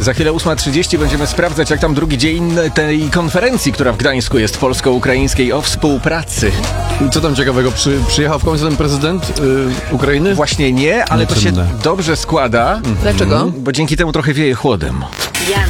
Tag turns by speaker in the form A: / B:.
A: Za chwilę 8:30 będziemy sprawdzać, jak tam drugi dzień tej konferencji, która w Gdańsku jest polsko-ukraińskiej o współpracy.
B: Co tam ciekawego? Przyjechał w końcu ten prezydent Ukrainy?
A: Właśnie nie, ale to się dobrze składa.
C: Dlaczego?
A: Bo dzięki temu trochę wieje chłodem.